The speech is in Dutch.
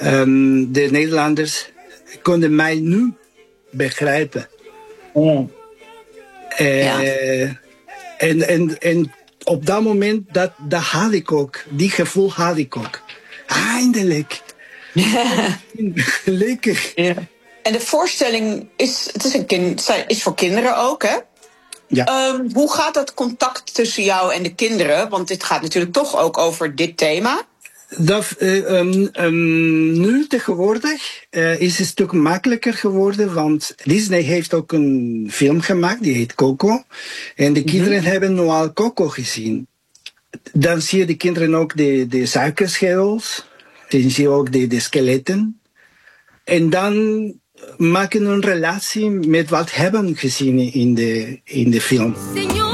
De Nederlanders konden mij nu begrijpen. Mm. En op dat moment, dat had ik ook. Die gevoel had ik ook. Eindelijk. Lekker. Ja. En de voorstelling is voor kinderen ook, hè? Ja. Hoe gaat dat contact tussen jou en de kinderen? Want dit gaat natuurlijk toch ook over dit thema. Nu tegenwoordig is het een stuk makkelijker geworden, want Disney heeft ook een film gemaakt, die heet Coco. En de kinderen hebben nu al Coco gezien. Dan zie je de kinderen ook de suikerschedels, dan zie je ook de skeletten. En dan maken een relatie met wat hebben gezien in de film.